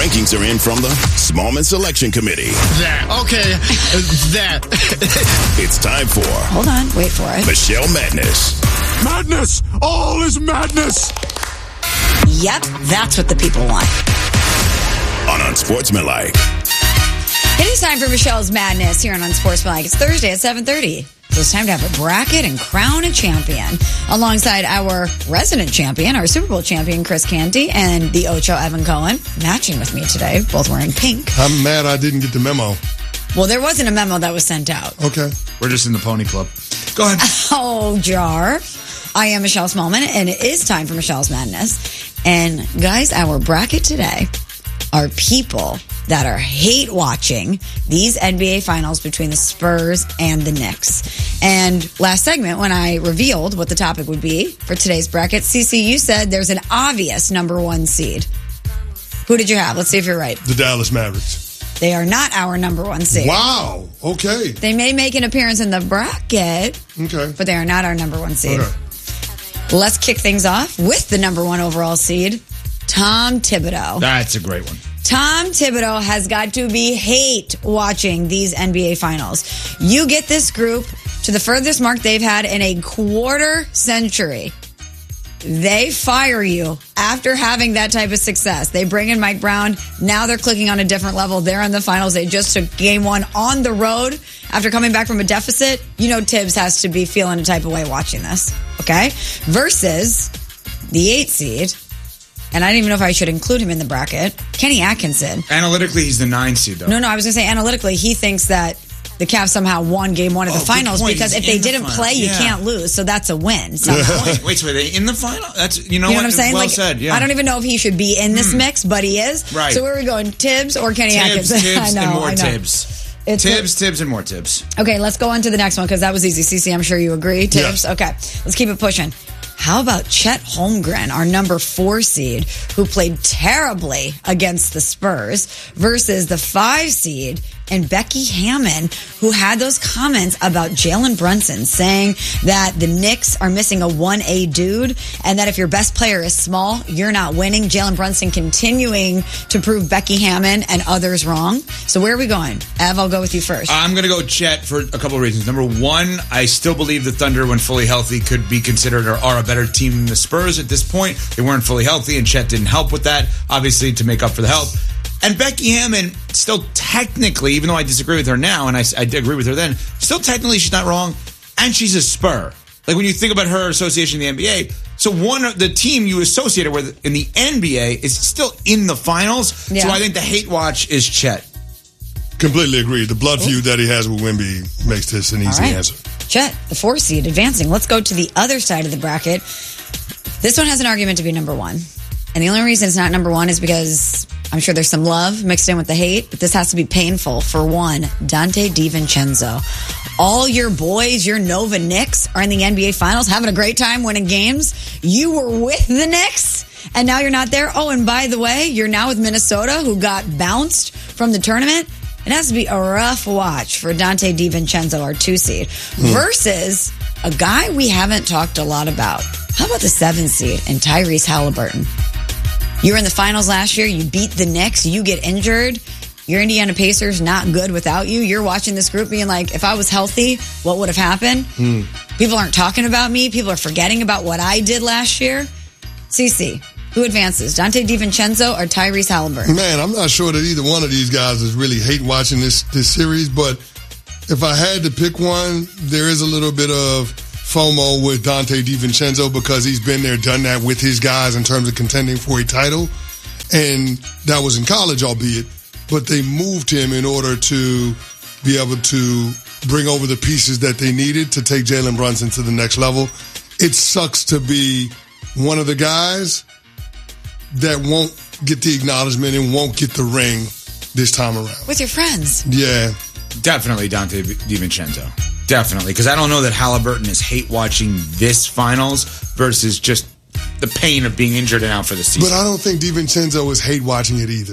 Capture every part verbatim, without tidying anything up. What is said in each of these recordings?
rankings are in from the Smallman Selection Committee. That. Okay. That. It's time for... Hold on. Wait for it. Michelle Madness. Madness! All is madness! Yep, that's what the people want. On Unsportsmanlike. It is time for Michelle's Madness here on Unsportsmanlike. It's Thursday at seven thirty. So it's time to have a bracket and crown a champion. Alongside our resident champion, our Super Bowl champion, Chris Canty, and the Ocho, Evan Cohen, matching with me today, both wearing pink. I'm mad I didn't get the memo. Well, there wasn't a memo that was sent out. Okay. We're just in the pony club. Go ahead. Oh, Jar. I am Michelle Smallman, and it is time for Michelle's Madness. And guys, our bracket today are people that are hate watching these N B A finals between the Spurs and the Knicks. And last segment, when I revealed what the topic would be for today's bracket, Cece, you said there's an obvious number one seed. Who did you have? Let's see if you're right. The Dallas Mavericks. They are not our number one seed. Wow. Okay. They may make an appearance in the bracket, Okay. but they are not our number one seed. Okay. Let's kick things off with the number one overall seed, Tom Thibodeau. That's a great one. Tom Thibodeau has got to be hate watching these N B A finals. You get this group to the furthest mark they've had in a quarter century. They fire you after having that type of success. They bring in Mike Brown. Now they're clicking on a different level. They're in the finals. They just took game one on the road after coming back from a deficit. You know Tibbs has to be feeling a type of way watching this. Okay? Versus the eight seed. And I don't even know if I should include him in the bracket. Kenny Atkinson. Analytically, he's the nine seed, though. No, no, I was going to say analytically, he thinks that the Cavs somehow won game one of Oh, the finals good point. because He's if they in the didn't final. play, you Yeah. can't lose. So that's a win. somehow. Wait, wait, so are they in the final? That's you know, You know what? what I'm saying? Well like, said. Yeah. I don't even know if he should be in this mix, but he is. Right. So where are we going? Tibbs or Kenny Tibbs, Atkinson? Tibbs, I know, and more I know. Tibbs. It's Tibbs, Tibbs, and more Tibbs. Okay, let's go on to the next one because that was easy. Cece, I'm sure you agree. Tibbs? Yes. Okay, let's keep it pushing. How about Chet Holmgren, our number four seed, who played terribly against the Spurs, versus the five seed and Becky Hammon, who had those comments about Jalen Brunson, saying that the Knicks are missing a one A dude and that if your best player is small, you're not winning. Jalen Brunson continuing to prove Becky Hammon and others wrong. So where are we going? Ev, I'll go with you first. I'm going to go Chet for a couple of reasons. Number one, I still believe the Thunder, when fully healthy, could be considered or are a better team than the Spurs at this point. They weren't fully healthy, and Chet didn't help with that, obviously, to make up for the health. And Becky Hammon, still technically, even though I disagree with her now, and I, I agree with her then, still technically she's not wrong, and she's a Spur. Like when you think about her association in the N B A, so one of the team you associate her with in the N B A is still in the finals. Yeah. So I think the hate watch is Chet. Completely agree. The blood feud that he has with Wemby makes this an easy All right. answer. Chet, the four seed, advancing. Let's go to the other side of the bracket. This one has an argument to be number one. And the only reason it's not number one is because I'm sure there's some love mixed in with the hate, but this has to be painful. For one, Dante DiVincenzo. All your boys, your Nova Knicks, are in the N B A Finals, having a great time winning games. You were with the Knicks, and now you're not there. Oh, and by the way, you're now with Minnesota, who got bounced from the tournament. It has to be a rough watch for Dante DiVincenzo, our two seed, versus a guy we haven't talked a lot about. How about the seven seed and Tyrese Halliburton? You were in the finals last year. You beat the Knicks. You get injured. Your Indiana Pacers not good without you. You're watching this group being like, if I was healthy, what would have happened? Mm. People aren't talking about me. People are forgetting about what I did last year. Cece, who advances? Dante DiVincenzo or Tyrese Halliburton? Man, I'm not sure that either one of these guys is really hate watching this this series, but if I had to pick one, there is a little bit of FOMO with Dante DiVincenzo because he's been there, done that with his guys in terms of contending for a title. And that was in college, albeit, but they moved him in order to be able to bring over the pieces that they needed to take Jalen Brunson to the next level. It sucks to be one of the guys that won't get the acknowledgement and won't get the ring this time around. With your friends. Yeah. Definitely Dante DiVincenzo. Definitely. Because I don't know that Halliburton is hate watching this finals versus just the pain of being injured and out for the season. But I don't think DiVincenzo is hate watching it either.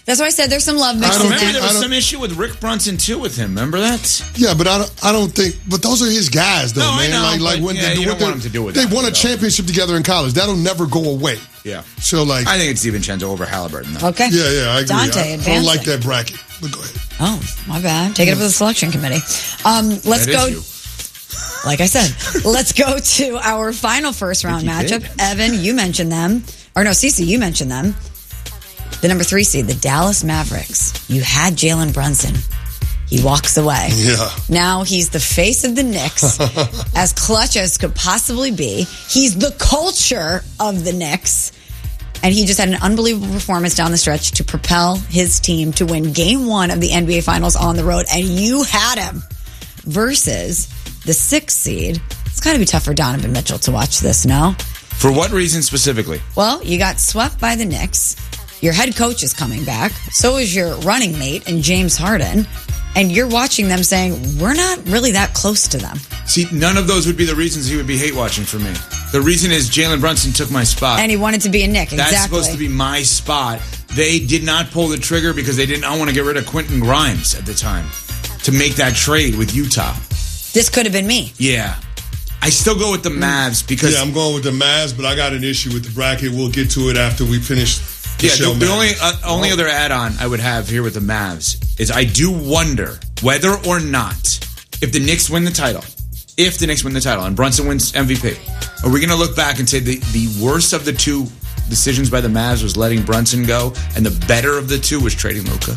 That's why I said there's some love I mixed don't in Remember, there. there I was don't- some issue with Rick Brunson too with him. Remember that? Yeah, but I don't, I don't think. But those are his guys, though, No, I man. know, like, like but when yeah, they, you what don't want they- him to do with They that, won a though. championship together in college. That'll never go away. Yeah. So, like, I think it's DiVincenzo over Halliburton. Though. Okay. yeah, yeah, I agree. Dante I, I advancing. don't like that bracket. But go ahead. Oh, my bad. Take it up with the selection committee. Um, let's That go. is you. Like I said, let's go to our final first round Think you matchup. did. Evan, you mentioned them. Or no, Cece, you mentioned them. The number three seed, the Dallas Mavericks. You had Jalen Brunson. He walks away. Yeah. Now he's the face of the Knicks, as clutch as could possibly be. He's the culture of the Knicks. And he just had an unbelievable performance down the stretch to propel his team to win game one of the N B A Finals on the road. And you had him versus the sixth seed. It's got to be tough for Donovan Mitchell to watch this, no? For what reason specifically? Well, you got swept by the Knicks. Your head coach is coming back. So is your running mate and James Harden. And you're watching them saying, we're not really that close to them. See, none of those would be the reasons he would be hate watching for me. The reason is Jalen Brunson took my spot. And he wanted to be a Knick. That's Exactly. supposed to be my spot. They did not pull the trigger because they didn't want to get rid of Quentin Grimes at the time to make that trade with Utah. This could have been me. Yeah. I still go with the Mavs because Yeah, I'm going with the Mavs, but I got an issue with the bracket. We'll get to it after we finish the Yeah, show. the, the man. only uh, only other add-on I would have here with the Mavs is I do wonder whether or not if the Knicks win the title, if the Knicks win the title and Brunson wins M V P, are we going to look back and say the, the worst of the two decisions by the Mavs was letting Brunson go and the better of the two was trading Luka?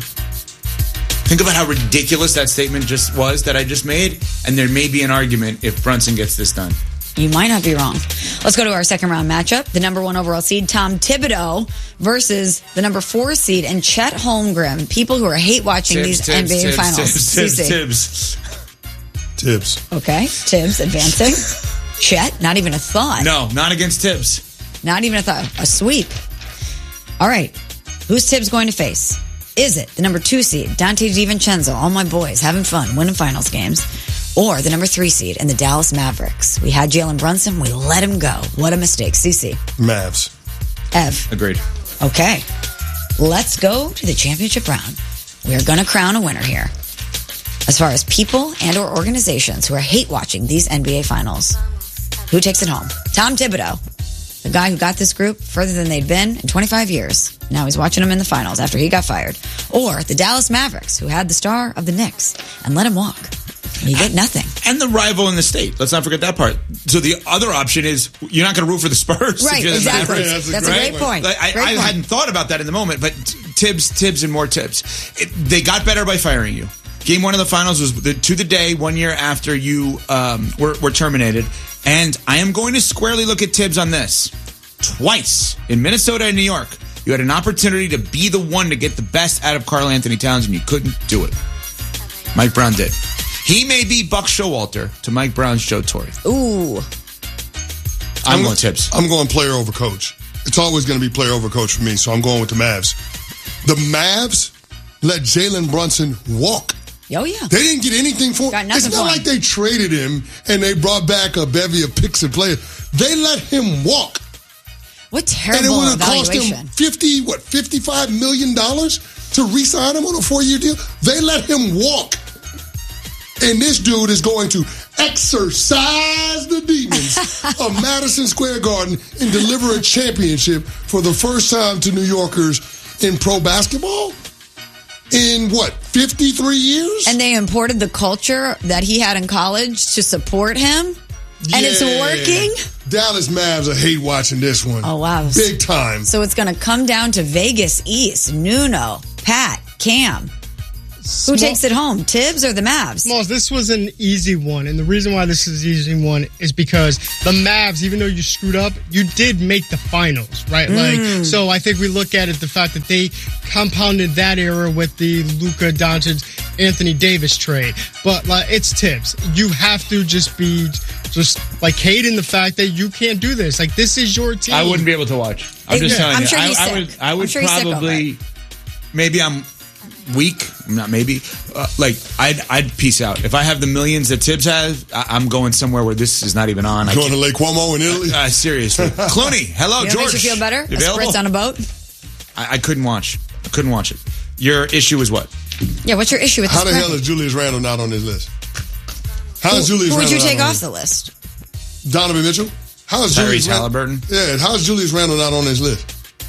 Think about how ridiculous that statement just was that I just made, and there may be an argument if Brunson gets this done. You might not be wrong. Let's go to our second round matchup. The number one overall seed, Tom Thibodeau, versus the number four seed and Chet Holmgren. People who are hate watching Tibbs, these Tibbs, N B A Tibbs, finals. Tibbs, Tibbs, Cece. Tibbs. Tibbs. Okay. Tibbs advancing. Chet, not even a thought. No, not against Tibbs. Not even a thought. A sweep. All right. Who's Tibbs going to face? Is it the number two seed, Dante DiVincenzo, all my boys, having fun, winning finals games, or the number three seed and the Dallas Mavericks? We had Jalen Brunson. We let him go. What a mistake. Cece. Mavs. Ev. Agreed. Okay. Let's go to the championship round. We are going to crown a winner here. As far as people and or organizations who are hate watching these N B A finals, who takes it home? Tom Thibodeau, the guy who got this group further than they'd been in twenty-five years. Now he's watching them in the finals after he got fired. Or the Dallas Mavericks, who had the star of the Knicks and let him walk. You get nothing. And the rival in the state. Let's not forget that part. So the other option is you're not going to root for the Spurs. Right, if you're the exactly. Mavericks. That's a That's a great great point. point. Like, I, Great I point. hadn't thought about that in the moment, but Tibbs, Tibbs, and more Tibbs. It, they got better by firing you. Game one of the finals was the, to the day one year after you um, were, were terminated. And I am going to squarely look at Tibbs on this. Twice in Minnesota and New York, you had an opportunity to be the one to get the best out of Karl Anthony Towns, and you couldn't do it. Mike Brown did. He may be Buck Showalter to Mike Brown's Joe Torre. Ooh. I'm, going Tibbs. I'm going player over coach. It's always going to be player over coach for me, so I'm going with the Mavs. The Mavs let Jalen Brunson walk. Oh, yeah. They didn't get anything for him. Got nothing It's not for him. like they traded him and they brought back a bevy of picks and players. They let him walk. What And it terrible would have cost him evaluation. fifty, what, fifty-five million dollars to re-sign him on a four-year deal? They let him walk. And this dude is going to exorcise the demons of Madison Square Garden and deliver a championship for the first time to New Yorkers in pro basketball in, what, fifty-three years? And they imported the culture that he had in college to support him. And it's Yeah. working. Dallas Mavs, I hate watching this one. Oh, wow. Big time. So it's going to come down to Vegas East, Nuno, Pat, Cam. Who takes it home, Tibbs or the Mavs? Smalls, this was an easy one, and the reason why this is an easy one is because the Mavs, even though you screwed up, you did make the finals, right? Mm. Like, so I think we look at it the fact that they compounded that era with the Luka Doncic, Anthony Davis trade, but like, it's Tibbs. You have to just be just like hating the fact that you can't do this. Like, this is your team. I wouldn't be able to watch. I'm just Yeah. telling I'm you. sure I, he's I sick. would. I I'm would sure he's sick over probably. Maybe I'm weak. Not maybe. Uh, like I'd. I'd peace out if I have the millions that Tibbs has. I, I'm going somewhere where this is not even on. I Going to can't- Lake Como in Italy? Uh, seriously, Clooney. Hello, You know what George. makes you feel better? You A available? spritz on a boat? I, I couldn't watch. I couldn't watch it. Your issue is what? Yeah, what's your issue with this How the bracket? hell is Julius Randle not on this list? How is Who, Julius who would Randle you take not on off this? the list? Donovan Mitchell? How is Tyrese Julius Randle? Halliburton? Yeah, how is Julius Randle not on this list?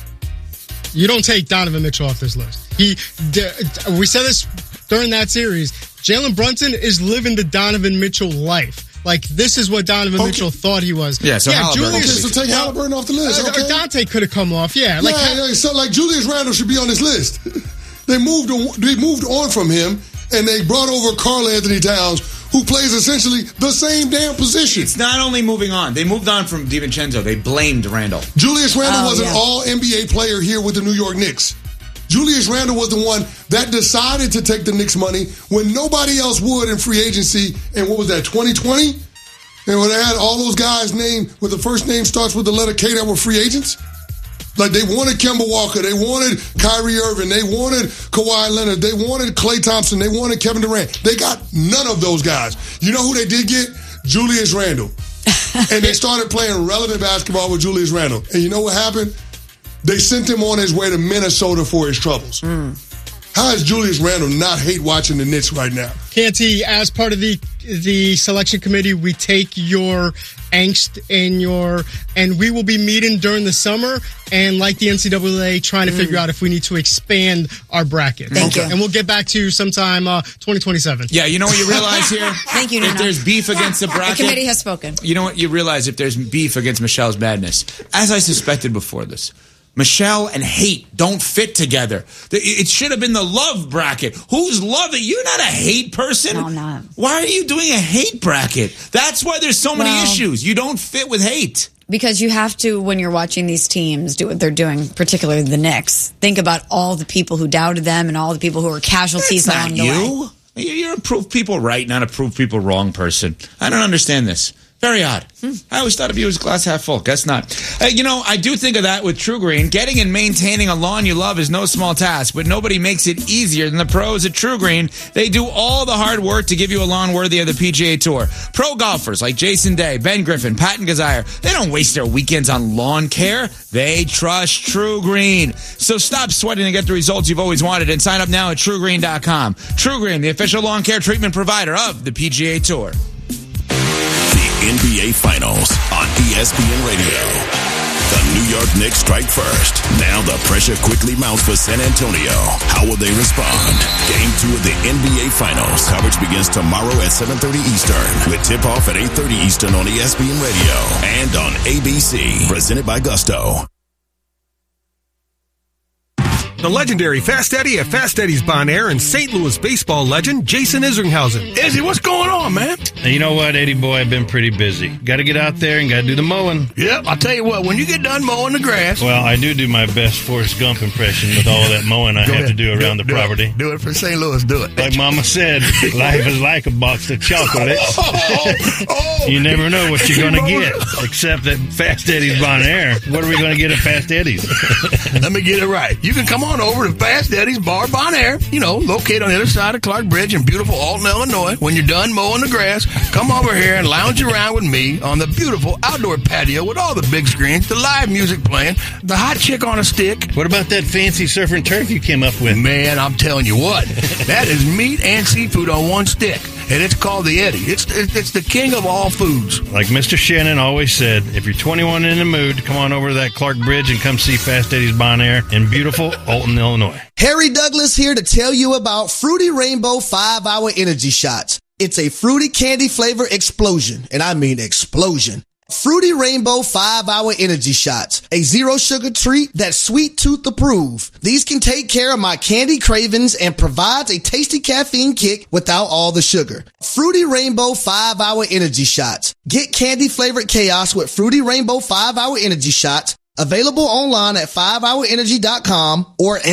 You don't take Donovan Mitchell off this list. He, d- we said this during that series. Jalen Brunson is living the Donovan Mitchell life. Like, this is what Donovan Okay. Mitchell thought he was. Yeah, so Halliburton. Okay, so take Halliburton off the list. Uh, Okay. Dante could have come off, yeah. Like, yeah, yeah, so like Julius Randle should be on this list. They moved they moved on from him, and they brought over Karl Anthony Towns, who plays essentially the same damn position. It's not only moving on. They moved on from DiVincenzo. They blamed Randle. Julius Randle Oh, was yeah. an all N B A player here with the New York Knicks. Julius Randle was the one that decided to take the Knicks money when nobody else would in free agency. And what was that, twenty twenty? And when they had all those guys named, where the first name starts with the letter K that were free agents? Like, they wanted Kemba Walker, they wanted Kyrie Irving, they wanted Kawhi Leonard, they wanted Klay Thompson, they wanted Kevin Durant. They got none of those guys. You know who they did get? Julius Randle. And they started playing relevant basketball with Julius Randle. And you know what happened? They sent him on his way to Minnesota for his troubles. Mm. How is Julius Randle not hate watching the Knicks right now? Canty, as part of the the selection committee, we take your angst and your, and we will be meeting during the summer and like the N C double A trying to mm. figure out if we need to expand our bracket. Thank okay. you. And we'll get back to you sometime uh, twenty twenty-seven. Yeah, you know what you realize here? Thank you, If Nina. there's beef against the bracket, The committee has spoken. you know what you realize if there's beef against Michelle's madness, as I suspected before this. Michelle and hate don't fit together. It should have been the love bracket. Who's loving? You're not a hate person. No, I'm not. Why are you doing a hate bracket? That's why there's so many Well- issues. You don't fit with hate. Because you have to, when you're watching these teams do what they're doing, particularly the Knicks, think about all the people who doubted them and all the people who were casualties That's along not the way. you. You're a prove people right, not a prove people wrong person. I don't understand this. Very odd. Hmm. I always thought of you as glass half full. Guess not. Uh, you know, I do think of that with True Green. Getting and maintaining a lawn you love is no small task, but nobody makes it easier than the pros at True Green. They do all the hard work to give you a lawn worthy of the P G A Tour. Pro golfers like Jason Day, Ben Griffin, Patton Gazire, they don't waste their weekends on lawn care. They trust True Green. So stop sweating to get the results you've always wanted and sign up now at True Green dot com. True Green, the official lawn care treatment provider of the P G A Tour. N B A Finals on E S P N Radio. The New York Knicks strike first. Now the pressure quickly mounts for San Antonio. How will they respond? Game two of the N B A Finals. Coverage begins tomorrow at seven thirty Eastern with tip-off at eight thirty Eastern on E S P N Radio and on A B C. Presented by Gusto. The legendary Fast Eddie at Fast Eddie's Bon Air and Saint Louis baseball legend Jason Isringhausen. Izzy, what's going on, man? Now, you know what, Eddie boy, I've been pretty busy. Got to get out there and got to do the mowing. Yep, I'll tell you what, when you get done mowing the grass... Well, I do do my best Forrest Gump impression with all that mowing I have ahead. to do around do, the do property. It. Do it for Saint Louis, do it. Like Mama said, life is like a box of chocolates. oh, oh. You never know what you're going to get, except at Fast Eddie's Bon Air. What are we going to get at Fast Eddie's? Let me get it right. You can come on over to Fast Eddie's Bar Bon Air, you know, located on the other side of Clark Bridge in beautiful Alton, Illinois. When you're done mowing the grass, come over here and lounge around with me on the beautiful outdoor patio with all the big screens, the live music playing, the hot chick on a stick. What about that fancy surf and turf you came up with? Man, I'm telling you what, that is meat and seafood on one stick, and it's called the Eddie. It's it's the king of all foods. Like Mister Shannon always said, if you're twenty-one and in the mood, come on over to that Clark Bridge and come see Fast Eddie's Bon Air in beautiful Alton, Illinois. Harry Douglas here to tell you about Fruity Rainbow five hour Energy Shots. It's a fruity candy flavor explosion, and I mean explosion. Fruity Rainbow five hour Energy Shots, a zero sugar treat that's sweet tooth approved. These can take care of my candy cravings and provides a tasty caffeine kick without all the sugar. Fruity Rainbow five hour Energy Shots. Get candy flavored chaos with Fruity Rainbow five hour Energy Shots. Available online at five hour energy dot com or